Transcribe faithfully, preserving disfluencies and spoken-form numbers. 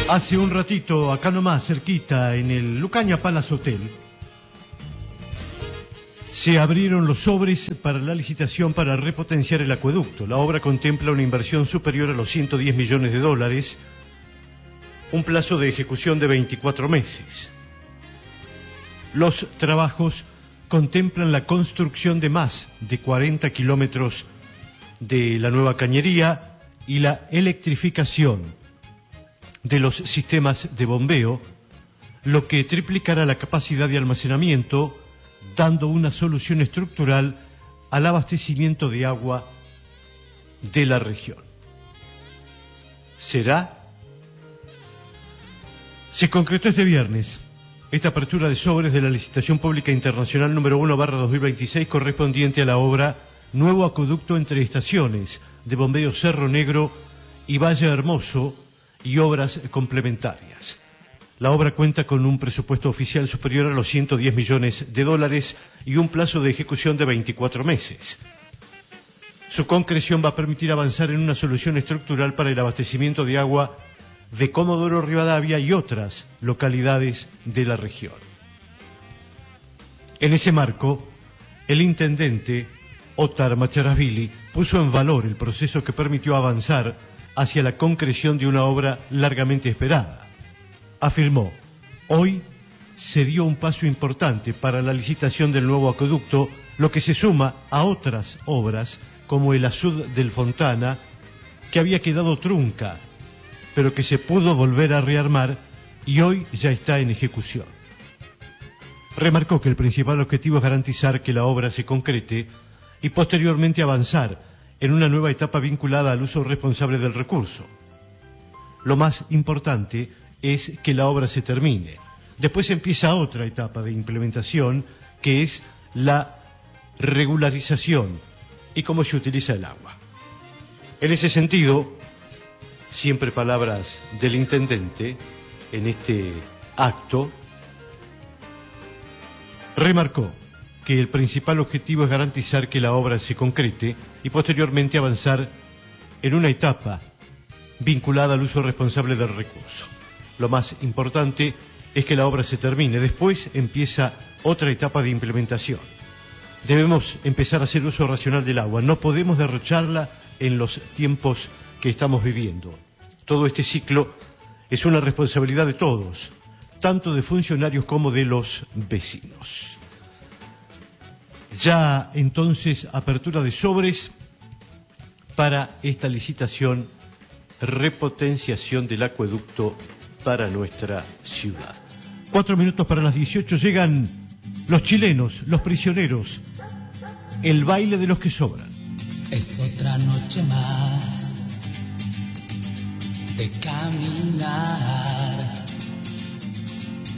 Hace un ratito, acá nomás, cerquita, en el Lucaña Palace Hotel, se abrieron los sobres para la licitación para repotenciar el acueducto. La obra contempla una inversión superior a los ciento diez millones de dólares, un plazo de ejecución de veinticuatro meses. Los trabajos contemplan la construcción de más de cuarenta kilómetros de la nueva cañería y la electrificación de los sistemas de bombeo, lo que triplicará la capacidad de almacenamiento, dando una solución estructural al abastecimiento de agua de la región. ¿Será? Se concretó este viernes esta apertura de sobres de la licitación pública internacional número uno barra dos mil veintiséis correspondiente a la obra Nuevo Acueducto entre estaciones de bombeo Cerro Negro y Valle Hermoso y obras complementarias. La obra cuenta con un presupuesto oficial superior a los ciento diez millones de dólares y un plazo de ejecución de veinticuatro meses. Su concreción va a permitir avanzar en una solución estructural para el abastecimiento de agua de Comodoro Rivadavia y otras localidades de la región. En ese marco, el intendente Ótar Macharashvili puso en valor el proceso que permitió avanzar hacia la concreción de una obra largamente esperada. Afirmó: hoy se dio un paso importante para la licitación del nuevo acueducto, lo que se suma a otras obras como el Azud del Fontana, que había quedado trunca, pero que se pudo volver a rearmar y hoy ya está en ejecución. Remarcó que el principal objetivo es garantizar que la obra se concrete y posteriormente avanzar en una nueva etapa vinculada al uso responsable del recurso. Lo más importante es que la obra se termine. Después empieza otra etapa de implementación, que es la regularización y cómo se utiliza el agua. En ese sentido, siempre palabras del intendente en este acto, remarcó que el principal objetivo es garantizar que la obra se concrete y posteriormente avanzar en una etapa vinculada al uso responsable del recurso. Lo más importante es que la obra se termine. Después empieza otra etapa de implementación. Debemos empezar a hacer uso racional del agua. No podemos derrocharla en los tiempos que estamos viviendo. Todo este ciclo es una responsabilidad de todos, tanto de funcionarios como de los vecinos. Ya entonces, apertura de sobres para esta licitación, repotenciación del acueducto para nuestra ciudad. Cuatro minutos para las dieciocho, llegan los chilenos, los prisioneros, el baile de los que sobran. Es otra noche más de caminar.